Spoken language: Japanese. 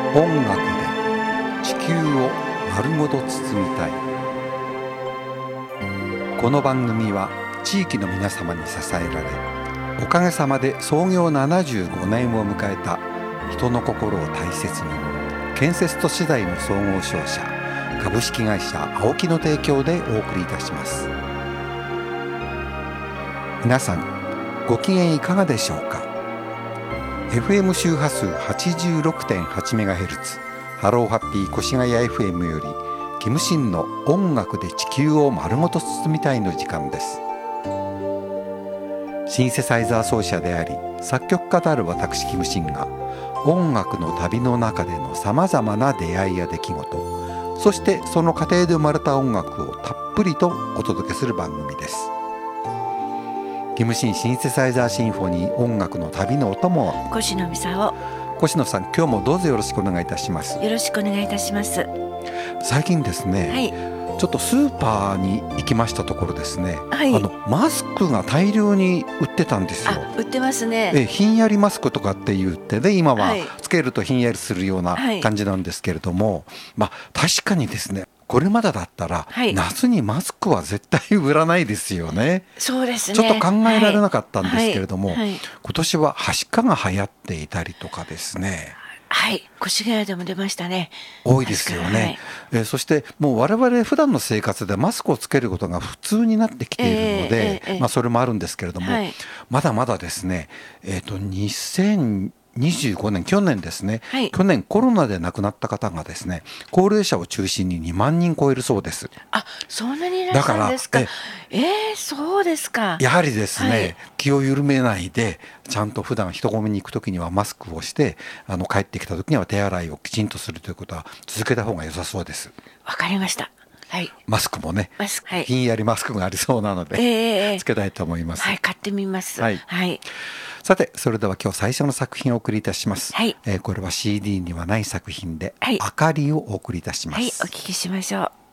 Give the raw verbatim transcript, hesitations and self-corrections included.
音楽で地球を丸ごと包みたい。この番組は地域の皆様に支えられ、おかげさまで創業ななじゅうごねんを迎えた人の心を大切に建設都市財の総合商社株式会社青木の提供でお送りいたします。皆さんご機嫌いかがでしょうか。 エフエム 周波数 はちじゅうろくてんはちメガヘルツ ハローハッピー越谷 エフエム よりキムシンの音楽で地球を丸ごと包みたいの時間です。シンセサイザー奏者であり作曲家である私キムシンが音楽の旅の中でのさまざまな出会いや出来事、そしてその過程で生まれた音楽をたっぷりとお届けする番組です。キムシンシンセサイザーシンフォニー音楽の旅のお供、 越野美沙越野さん、今日もどうぞよろしくお願いいたします。 よろしくお願いいたします。 最近ですね、 はい、 ちょっとスーパーに行きましたところですね、 はい、 あのマスクが大量に売ってたんですよ。 あ、売ってますね。 えひんやりマスクとかって言ってで今ははいつけるとひんやりするような感じなんですけれども、はい、まあ確かにですね、これまでだったら、はい、夏にマスクは絶対売らないですよね。 そうですね、 ちょっと考えられなかったんですけれども、 はいはいはい、 今年ははしかが流行っていたりとかですね、 はい、越谷でも出ましたね。 多いですよね、はい、えー、そしてもう我々普段の生活でマスクをつけることが普通になってきているので、えーえーまあ、それもあるんですけれども、はい、まだまだですね、えーと、にせんにじゅうごねん、去年ですね、はい、去年コロナで亡くなった方がですね、高齢者を中心ににまんにん超えるそうです。 あ、そんなにいらっしゃるんですか。ええー、そうですか。 やはりですね、はい、気を緩めないでちゃんと普段人混みに行くときにはマスクをして、あの帰ってきたときには手洗いをきちんとするということは続けた方が良さそうです。 わかりました。はい、 マスクもね、 マスク、はい、 ひんやりマスクがありそうなので、えー、つけたいと思います。 はい、買ってみます。 はい、 はい、 さてそれでは今日最初の作品をお送りいたします。 はい、 えー、これは シーディー にはない作品で、 はい、 明かりをお送りいたします。 はい、お聞きしましょう。